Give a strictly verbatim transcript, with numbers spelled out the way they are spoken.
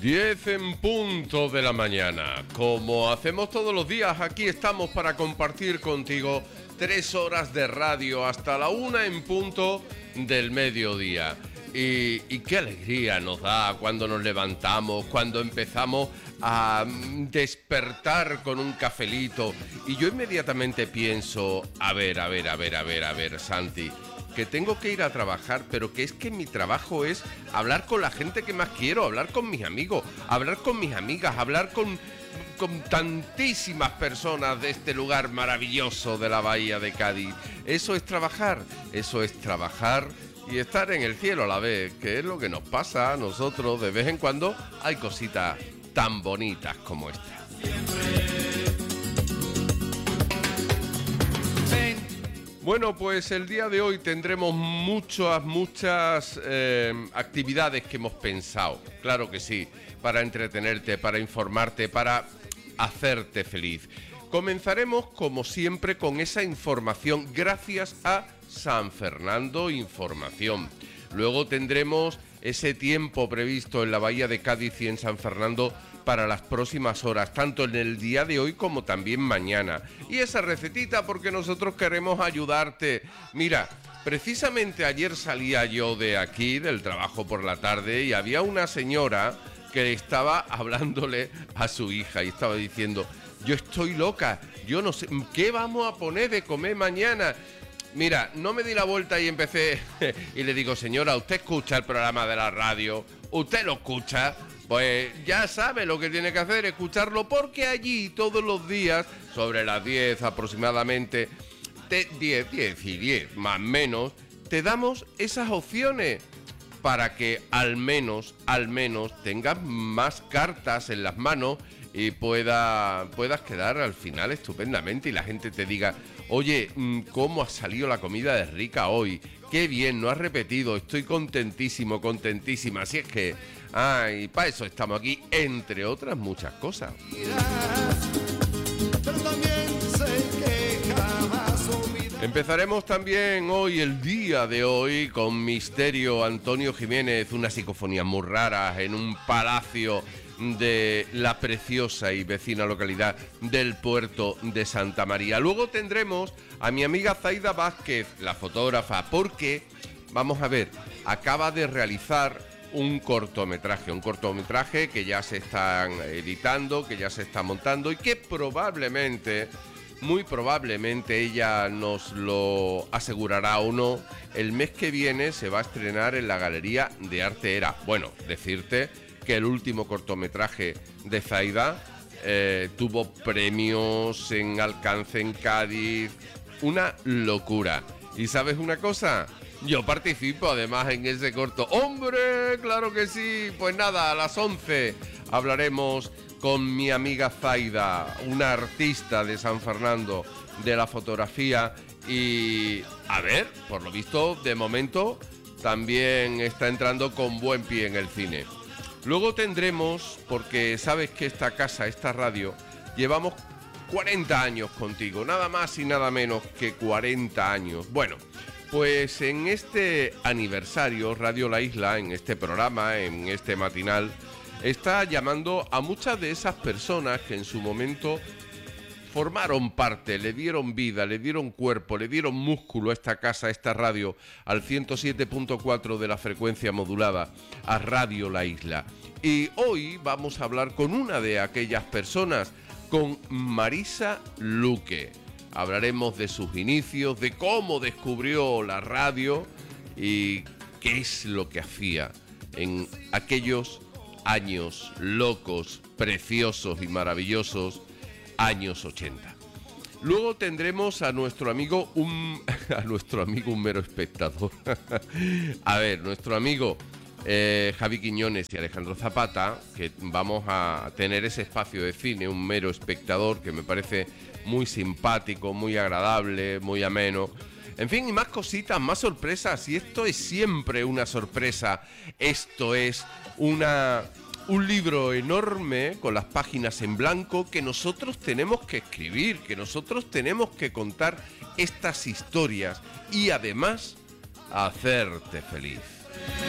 diez en punto de la mañana. Como hacemos todos los días, aquí estamos para compartir contigo tres horas de radio hasta la una en punto del mediodía. Y, y qué alegría nos da cuando nos levantamos, cuando empezamos a despertar con un cafelito. Y yo inmediatamente pienso, a ver, a ver, a ver, a ver, a ver, Santi, que tengo que ir a trabajar, pero que es que mi trabajo es hablar con la gente que más quiero, hablar con mis amigos, hablar con mis amigas, hablar con, con tantísimas personas de este lugar maravilloso de la Bahía de Cádiz. Eso es trabajar, eso es trabajar y estar en el cielo a la vez, que es lo que nos pasa a nosotros. De vez en cuando hay cositas tan bonitas como esta. Bueno, pues el día de hoy tendremos muchas, muchas eh, actividades que hemos pensado, claro que sí, para entretenerte, para informarte, para hacerte feliz. Comenzaremos, como siempre, con esa información gracias a San Fernando Información. Luego tendremos ese tiempo previsto en la Bahía de Cádiz y en San Fernando para las próximas horas, tanto en el día de hoy como también mañana. Y esa recetita, porque nosotros queremos ayudarte. Mira, precisamente ayer salía yo de aquí, del trabajo por la tarde, y había una señora que estaba hablándole a su hija y estaba diciendo: yo estoy loca, yo no sé, ¿qué vamos a poner de comer mañana? Mira, no me di la vuelta y empecé y le digo: señora, ¿usted escucha el programa de la radio? ¿Usted lo escucha? Pues ya sabe lo que tiene que hacer, escucharlo, porque allí todos los días, sobre las diez aproximadamente, te, diez, diez y diez, más o menos, te damos esas opciones para que al menos, al menos tengas más cartas en las manos y pueda, puedas quedar al final estupendamente y la gente te diga: oye, ¿cómo ha salido la comida de rica hoy? Qué bien, no has repetido, estoy contentísimo, contentísima. Así es que, ay, para eso estamos aquí, entre otras muchas cosas. Empezaremos también hoy, el día de hoy, con Misterio Antonio Jiménez, una psicofonía muy rara en un palacio de la preciosa y vecina localidad del puerto de Santa María. Luego tendremos a mi amiga Zaida Vázquez, la fotógrafa, porque, vamos a ver, acaba de realizar un cortometraje, un cortometraje que ya se están editando, que ya se está montando y que probablemente, muy probablemente ella nos lo asegurará o no, el mes que viene se va a estrenar en la Galería de Arte Era. Bueno, decirte que el último cortometraje de Zaida eh, tuvo premios en alcance en Cádiz, una locura. ¿Y sabes una cosa? Yo participo además en ese corto. ¡Hombre! ¡Claro que sí! Pues nada, a las once hablaremos con mi amiga Zaida, una artista de San Fernando de la fotografía. Y a ver, por lo visto, de momento también está entrando con buen pie en el cine. Luego tendremos, porque sabes que esta casa, esta radio, llevamos cuarenta años contigo, nada más y nada menos que cuarenta años. Bueno, pues en este aniversario, Radio La Isla, en este programa, en este matinal, está llamando a muchas de esas personas que en su momento formaron parte, le dieron vida, le dieron cuerpo, le dieron músculo a esta casa, a esta radio, al ciento siete punto cuatro de la frecuencia modulada, a Radio La Isla. Y hoy vamos a hablar con una de aquellas personas, con Marisa Luque. Hablaremos de sus inicios, de cómo descubrió la radio y qué es lo que hacía en aquellos años locos, preciosos y maravillosos años ochenta. Luego tendremos a nuestro amigo un a nuestro amigo un mero espectador. A ver, nuestro amigo eh, Javi Quiñones y Alejandro Zapata, que vamos a tener ese espacio de cine, un mero espectador, que me parece muy simpático, muy agradable, muy ameno. En fin, y más cositas, más sorpresas. Y esto es siempre una sorpresa. Esto es una un libro enorme con las páginas en blanco que nosotros tenemos que escribir, que nosotros tenemos que contar estas historias y además hacerte feliz.